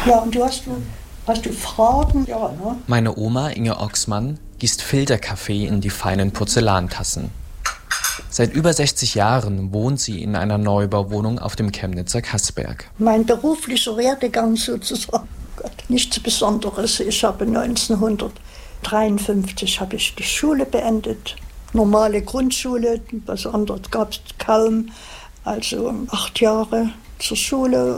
Ja, und hast du Fragen? Ja, ne? Meine Oma Inge Oxmann gießt Filterkaffee in die feinen Porzellantassen. Seit über 60 Jahren wohnt sie in einer Neubauwohnung auf dem Chemnitzer Kassberg. Mein beruflicher Werdegang sozusagen, Gott, nichts Besonderes. Ich habe 1953 habe ich die Schule beendet. Normale Grundschule, was anderes gab es kaum. Also 8 Jahre zur Schule.